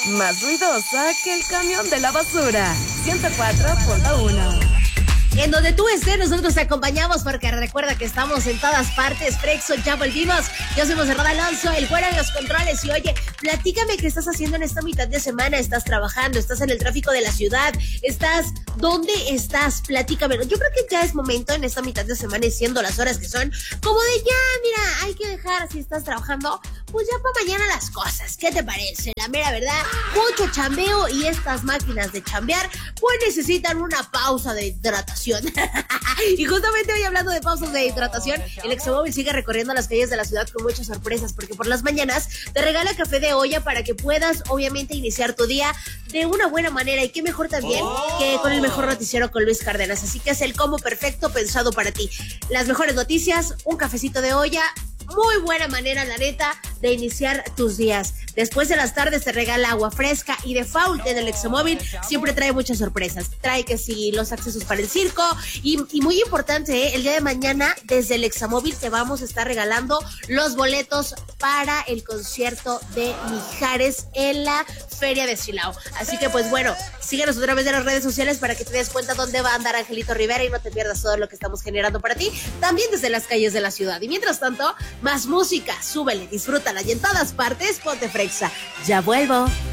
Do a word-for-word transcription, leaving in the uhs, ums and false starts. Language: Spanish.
más ruidosa que el camión de la basura. ciento cuatro punto uno. En donde tú estés, nosotros te acompañamos porque recuerda que estamos en todas partes. Frexo, ya volvimos. Yo soy Monserrat Alonso, el güero en los controles. Y oye, platícame qué estás haciendo en esta mitad de semana. ¿Estás trabajando? ¿Estás en el tráfico de la ciudad? ¿Estás? ¿Dónde estás? Platícame. Yo creo que ya es momento en esta mitad de semana y siendo las horas que son, como de ya, mira, hay que dejar, si estás trabajando, pues ya para mañana las cosas. ¿Qué te parece? La mera verdad, mucho chambeo y estas máquinas de chambear, pues necesitan una pausa de hidratación. Y justamente hoy, hablando de pausas de hidratación, el Examóvil sigue recorriendo las calles de la ciudad con muchas sorpresas, porque por las mañanas te regala café de olla para que puedas obviamente iniciar tu día de una buena manera, y qué mejor también oh. que con el mejor noticiero con Luis Cárdenas. Así que es el combo perfecto pensado para ti. Las mejores noticias, un cafecito de olla, muy buena manera, la neta, de iniciar tus días. Después de las tardes te regala agua fresca, y Default en el Examóvil siempre trae muchas sorpresas. Trae que si los accesos para el circo y, y muy importante, ¿eh? El día de mañana desde el Examóvil te vamos a estar regalando los boletos para el concierto de Mijares en la Feria de Silao. Así que pues bueno, síguenos a través de las redes sociales para que te des cuenta dónde va a andar Angelito Rivera y no te pierdas todo lo que estamos generando para ti, también desde las calles de la ciudad. Y mientras tanto, más música, súbele, disfrútala, y en todas partes, ponte Frexa. Ya vuelvo.